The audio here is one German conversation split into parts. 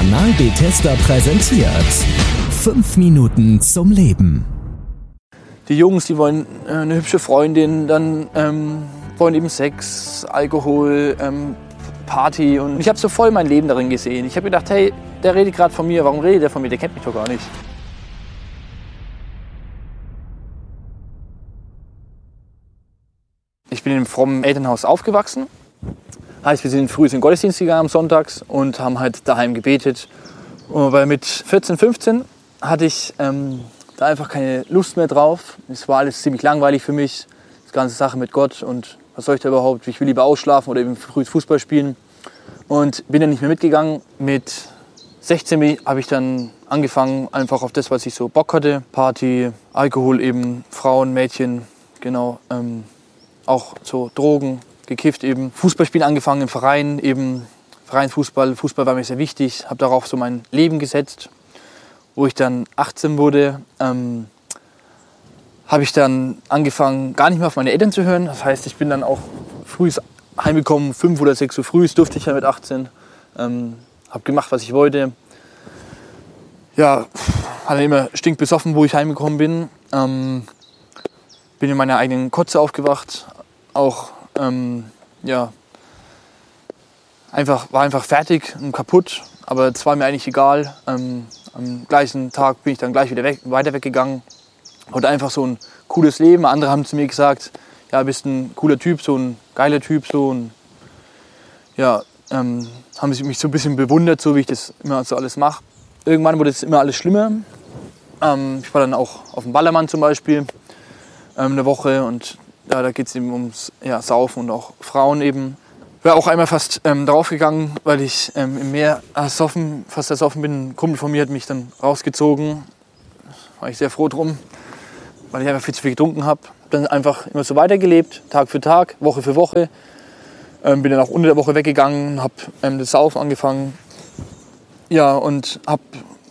Kanal Bethesda präsentiert 5 Minuten zum Leben. Die Jungs, die wollen eine hübsche Freundin, dann wollen eben Sex, Alkohol, Party. Und ich habe so voll mein Leben darin gesehen. Ich habe gedacht, hey, der redet gerade von mir, warum redet der von mir? Der kennt mich doch gar nicht. Ich bin in einem frommen Elternhaus aufgewachsen. Heißt, wir sind früh in den Gottesdienst gegangen am Sonntags und haben halt daheim gebetet. Weil mit 14, 15 hatte ich da einfach keine Lust mehr drauf. Es war alles ziemlich langweilig für mich, die ganze Sache mit Gott. Und was soll ich da überhaupt? Ich will lieber ausschlafen oder eben früh Fußball spielen. Und bin dann nicht mehr mitgegangen. Mit 16 habe ich dann angefangen, einfach auf das, was ich so Bock hatte. Party, Alkohol eben, Frauen, Mädchen, genau. Auch so Drogen, gekifft eben. Fußballspielen angefangen im Verein, eben Vereinsfußball. Fußball war mir sehr wichtig, habe darauf so mein Leben gesetzt. Wo ich dann 18 wurde, habe ich dann angefangen, gar nicht mehr auf meine Eltern zu hören. Das heißt, ich bin dann auch früh heimgekommen, 5 oder 6 Uhr früh durfte ich ja mit 18. Habe gemacht, was ich wollte. Ja, hatte immer stinkbesoffen, wo ich heimgekommen bin. Bin in meiner eigenen Kotze aufgewacht. Auch, ja, war einfach fertig und kaputt. Aber es war mir eigentlich egal. Am gleichen Tag bin ich dann gleich wieder weiter weggegangen. Und einfach so ein cooles Leben. Andere haben zu mir gesagt, ja, bist ein cooler Typ, so ein geiler Typ. So. Und ja, haben sie mich so ein bisschen bewundert, so wie ich das immer so alles mache. Irgendwann wurde es immer alles schlimmer. Ich war dann auch auf dem Ballermann zum Beispiel eine Woche. Und ja, da geht es eben ums Saufen und auch Frauen eben. Ich war auch einmal fast draufgegangen, weil ich im Meer fast ersoffen bin. Ein Kumpel von mir hat mich dann rausgezogen. War ich sehr froh drum, weil ich einfach viel zu viel getrunken habe. Dann einfach immer so weitergelebt, Tag für Tag, Woche für Woche. Bin dann auch unter der Woche weggegangen, habe das Saufen angefangen. Ja, und habe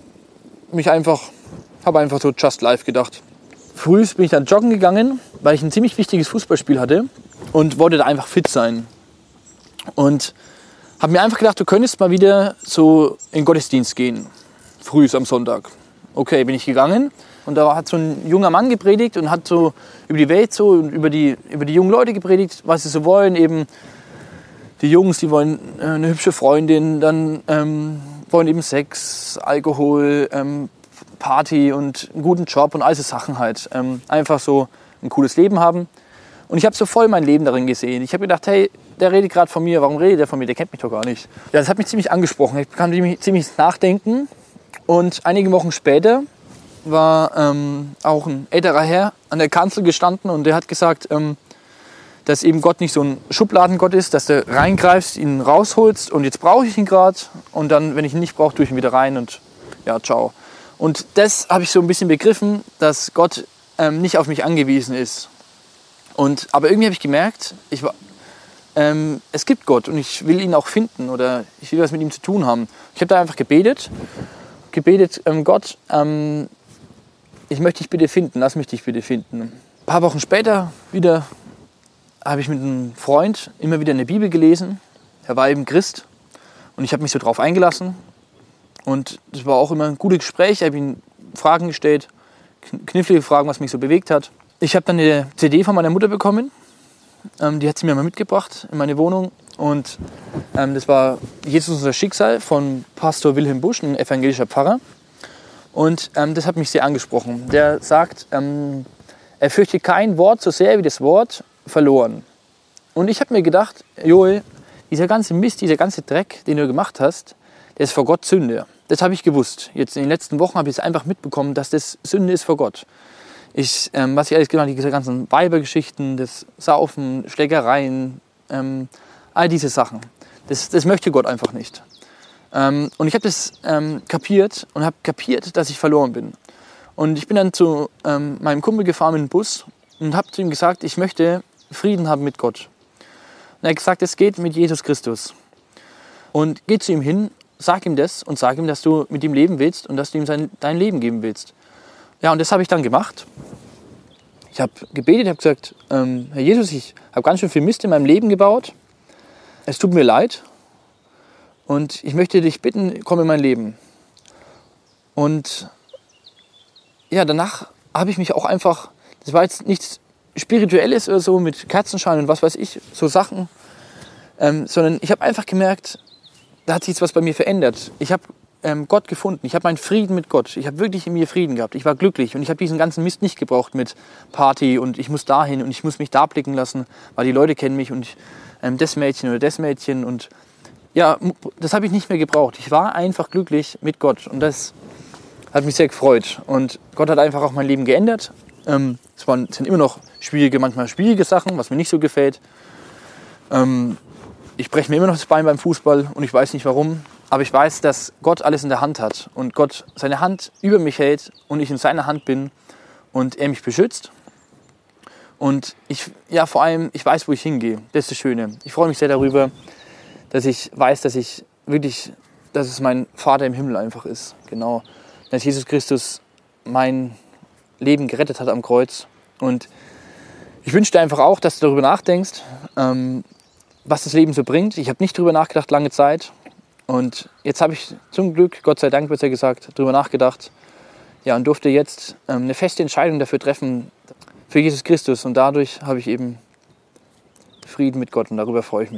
einfach so just life gedacht. Früh bin ich dann joggen gegangen, weil ich ein ziemlich wichtiges Fußballspiel hatte und wollte da einfach fit sein. Und habe mir einfach gedacht, du könntest mal wieder so in den Gottesdienst gehen, früh am Sonntag. Okay, bin ich gegangen und da hat so ein junger Mann gepredigt und hat so über die Welt so und über die jungen Leute gepredigt, was sie so wollen. Eben die Jungs, die wollen eine hübsche Freundin, dann wollen eben Sex, Alkohol, Party und einen guten Job und all diese Sachen halt. Einfach so ein cooles Leben haben. Und ich habe so voll mein Leben darin gesehen. Ich habe gedacht, hey, der redet gerade von mir, warum redet der von mir? Der kennt mich doch gar nicht. Ja, das hat mich ziemlich angesprochen. Ich kam ziemlich nachdenken. Und einige Wochen später war auch ein älterer Herr an der Kanzel gestanden und der hat gesagt, dass eben Gott nicht so ein Schubladengott ist, dass du reingreifst, ihn rausholst und jetzt brauche ich ihn gerade und dann, wenn ich ihn nicht brauche, tue ich ihn wieder rein und ja, ciao. Und das habe ich so ein bisschen begriffen, dass Gott nicht auf mich angewiesen ist. Aber irgendwie habe ich gemerkt, es gibt Gott und ich will ihn auch finden oder ich will was mit ihm zu tun haben. Ich habe da einfach gebetet, Gott, ich möchte dich bitte finden, lass mich dich bitte finden. Ein paar Wochen später wieder habe ich mit einem Freund immer wieder eine Bibel gelesen. Er war eben Christ und ich habe mich so drauf eingelassen. Und das war auch immer ein gutes Gespräch. Ich habe ihm Fragen gestellt, knifflige Fragen, was mich so bewegt hat. Ich habe dann eine CD von meiner Mutter bekommen. Die hat sie mir mal mitgebracht in meine Wohnung. Und das war Jesus unser Schicksal von Pastor Wilhelm Busch, ein evangelischer Pfarrer. Und das hat mich sehr angesprochen. Der sagt, er fürchtet kein Wort so sehr wie das Wort verloren. Und ich habe mir gedacht, Joel, dieser ganze Mist, dieser ganze Dreck, den du gemacht hast, der ist vor Gott Sünde. Das habe ich gewusst. Jetzt in den letzten Wochen habe ich es einfach mitbekommen, dass das Sünde ist vor Gott. Was ich alles gemacht habe, diese ganzen Weibergeschichten, das Saufen, Schlägereien, all diese Sachen. Das möchte Gott einfach nicht. Und ich habe das kapiert und habe kapiert, dass ich verloren bin. Und ich bin dann zu meinem Kumpel gefahren mit dem Bus und habe zu ihm gesagt, ich möchte Frieden haben mit Gott. Und er hat gesagt, es geht mit Jesus Christus. Und geh zu ihm hin, sag ihm das und sag ihm, dass du mit ihm leben willst und dass du ihm dein Leben geben willst. Ja, und das habe ich dann gemacht. Ich habe gebetet, habe gesagt, Herr Jesus, ich habe ganz schön viel Mist in meinem Leben gebaut. Es tut mir leid. und ich möchte dich bitten, komm in mein Leben. Und ja, danach habe ich mich auch einfach, das war jetzt nichts Spirituelles oder so mit Kerzenschein und was weiß ich, so Sachen, sondern ich habe einfach gemerkt, da hat sich jetzt was bei mir verändert. Ich habe Gott gefunden, ich habe meinen Frieden mit Gott, ich habe wirklich in mir Frieden gehabt, ich war glücklich und ich habe diesen ganzen Mist nicht gebraucht mit Party und ich muss dahin und ich muss mich da blicken lassen, weil die Leute kennen mich und das Mädchen oder das Mädchen und ja, das habe ich nicht mehr gebraucht. Ich war einfach glücklich mit Gott und das hat mich sehr gefreut und Gott hat einfach auch mein Leben geändert. Es sind immer noch manchmal schwierige Sachen, was mir nicht so gefällt. Ich breche mir immer noch das Bein beim Fußball und ich weiß nicht warum. Aber ich weiß, dass Gott alles in der Hand hat und Gott seine Hand über mich hält und ich in seiner Hand bin und er mich beschützt. Und vor allem, ich weiß, wo ich hingehe. Das ist das Schöne. Ich freue mich sehr darüber, dass ich weiß, dass es mein Vater im Himmel einfach ist. Genau. Dass Jesus Christus mein Leben gerettet hat am Kreuz. Und ich wünsche dir einfach auch, dass du darüber nachdenkst, was das Leben so bringt. Ich habe nicht darüber nachgedacht lange Zeit. Und jetzt habe ich zum Glück, Gott sei Dank, besser gesagt, darüber nachgedacht. Ja, und durfte jetzt eine feste Entscheidung dafür treffen, für Jesus Christus. Und dadurch habe ich eben Frieden mit Gott und darüber freue ich mich.